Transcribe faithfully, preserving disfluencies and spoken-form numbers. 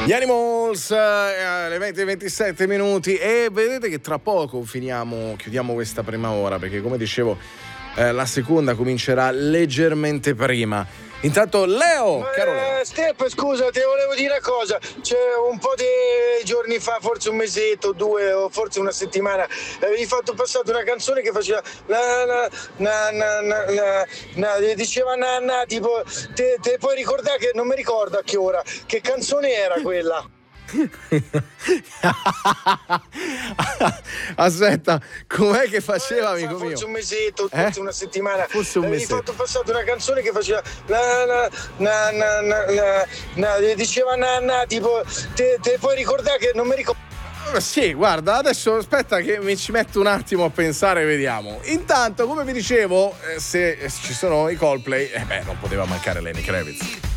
Gli Animals eh, alle venti e ventisette minuti e vedete che tra poco finiamo, chiudiamo questa prima ora perché come dicevo eh, la seconda comincerà leggermente prima. Intanto Leo, caro Leo. Eh, Step, scusa, ti volevo dire una cosa. C'è un po' di giorni fa, forse un mesetto, due o forse una settimana, avevi fatto passare una canzone che faceva na, na, na, na, na, na, na, diceva na, na, tipo te, te puoi ricordare che non mi ricordo a che ora, che canzone era quella? Aspetta, com'è che faceva, amico forse mio? Forse un mesetto, eh? forse una settimana. Forse un avevi mesetto. fatto passare una canzone che faceva na, na, na, na, na, na, na, diceva na, na, tipo te, te puoi ricordare che non mi ricordo. Sì, guarda, adesso aspetta che mi ci metto un attimo a pensare, vediamo. Intanto, come vi dicevo, eh, se ci sono i Coldplay, eh beh, non poteva mancare Lenny Kravitz.